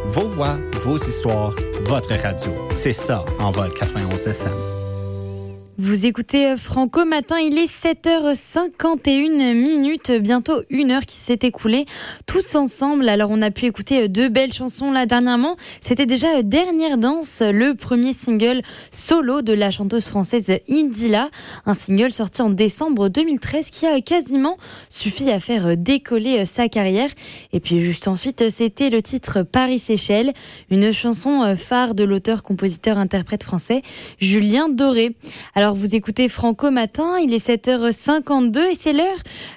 Vos voix, vos histoires, votre radio. C'est ça, Envol 91 FM. Vous écoutez Franco Matin, il est 7h51, bientôt 1 heure qui s'est écoulée tous ensemble. Alors on a pu écouter deux belles chansons là dernièrement. C'était déjà Dernière danse, le premier single solo de la chanteuse française Indila. Un single sorti en décembre 2013 qui a quasiment suffi à faire décoller sa carrière. Et puis juste ensuite, c'était le titre Paris-Séchelles, une chanson phare de l'auteur-compositeur-interprète français Julien Doré. Alors vous écoutez Franco Matin, il est 7h52 et c'est l'heure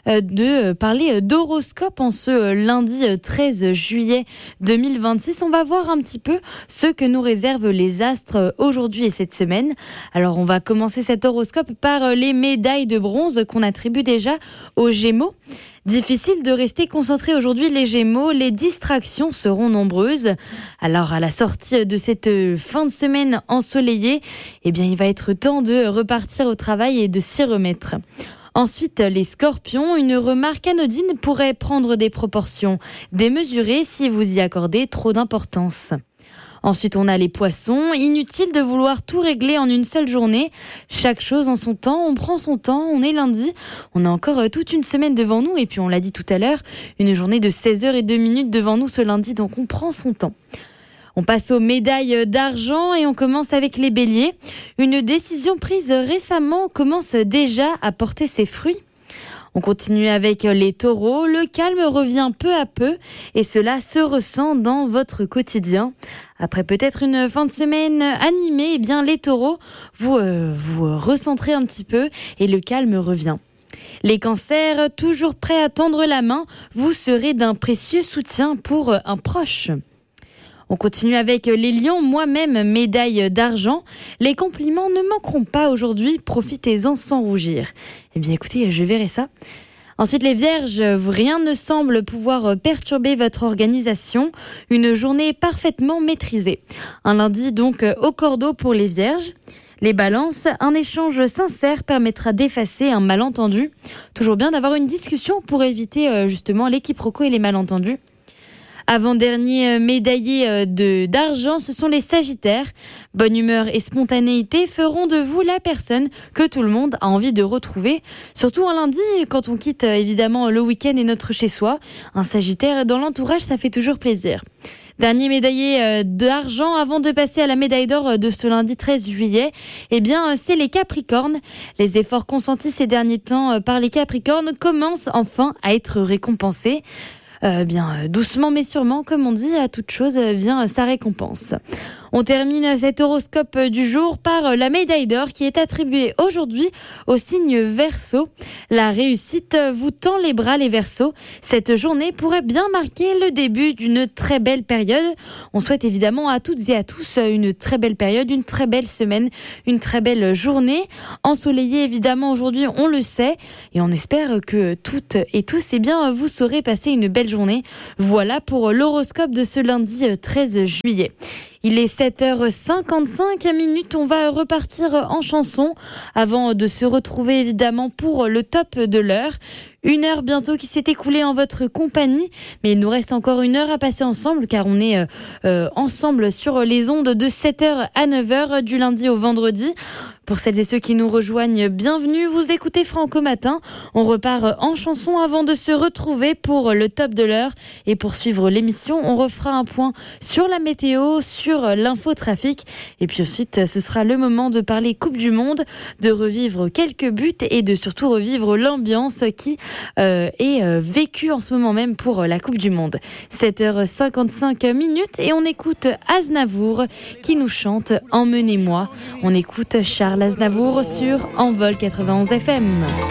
de parler d'horoscope en ce lundi 13 juillet 2026. On va voir un petit peu ce que nous réservent les astres aujourd'hui et cette semaine. Alors on va commencer cet horoscope par les médailles de bronze qu'on attribue déjà aux Gémeaux. Difficile de rester concentré aujourd'hui les Gémeaux, les distractions seront nombreuses. Alors à la sortie de cette fin de semaine ensoleillée, il va être temps de repartir au travail et de s'y remettre. Ensuite, les Scorpions, une remarque anodine pourrait prendre des proportions démesurées si vous y accordez trop d'importance. Ensuite, on a les Poissons. Inutile de vouloir tout régler en une seule journée. Chaque chose en son temps. On prend son temps. On est lundi. On a encore toute une semaine devant nous. Et puis, on l'a dit tout à l'heure, une journée de 16h02 devant nous ce lundi. Donc, on prend son temps. On passe aux médailles d'argent et on commence avec les Béliers. Une décision prise récemment commence déjà à porter ses fruits. On continue avec les Taureaux. Le calme revient peu à peu et cela se ressent dans votre quotidien. Après peut-être une fin de semaine animée, les Taureaux, vous recentrez un petit peu et le calme revient. Les Cancers, toujours prêts à tendre la main, vous serez d'un précieux soutien pour un proche. On continue avec les Lions, moi-même médaille d'argent. Les compliments ne manqueront pas aujourd'hui, profitez-en sans rougir. Écoutez, je verrai ça. Ensuite, les Vierges, rien ne semble pouvoir perturber votre organisation. Une journée parfaitement maîtrisée. Un lundi donc au cordeau pour les Vierges. Les Balances, un échange sincère permettra d'effacer un malentendu. Toujours bien d'avoir une discussion pour éviter justement les quiproquos et les malentendus. Avant-dernier médaillé d'argent, ce sont les Sagittaires. Bonne humeur et spontanéité feront de vous la personne que tout le monde a envie de retrouver. Surtout un lundi, quand on quitte évidemment le week-end et notre chez-soi. Un Sagittaire dans l'entourage, ça fait toujours plaisir. Dernier médaillé d'argent avant de passer à la médaille d'or de ce lundi 13 juillet. C'est les Capricornes. Les efforts consentis ces derniers temps par les Capricornes commencent enfin à être récompensés. Doucement mais sûrement, comme on dit, à toute chose vient sa récompense. On termine cet horoscope du jour par la médaille d'or qui est attribuée aujourd'hui au signe Verseau. La réussite vous tend les bras les Verseaux. Cette journée pourrait bien marquer le début d'une très belle période. On souhaite évidemment à toutes et à tous une très belle période, une très belle semaine, une très belle journée. Ensoleillée évidemment aujourd'hui, on le sait. Et on espère que toutes et tous, vous saurez passer une belle journée. Voilà pour l'horoscope de ce lundi 13 juillet. Il est 7h55, on va repartir en chanson avant de se retrouver évidemment pour le top de l'heure. 1 heure bientôt qui s'est écoulée en votre compagnie, mais il nous reste encore 1 heure à passer ensemble car on est ensemble sur les ondes de 7h à 9h du lundi au vendredi. Pour celles et ceux qui nous rejoignent, bienvenue, vous écoutez Franco Matin. On repart en chanson avant de se retrouver pour le top de l'heure et pour suivre l'émission. On refera un point sur la météo, sur l'infotrafic et puis ensuite ce sera le moment de parler Coupe du Monde, de revivre quelques buts et de surtout revivre l'ambiance qui est vécue en ce moment même pour la Coupe du Monde. 7h55 et on écoute Aznavour qui nous chante Emmenez-moi. On écoute Charles Aznavour sur Envol 91 FM.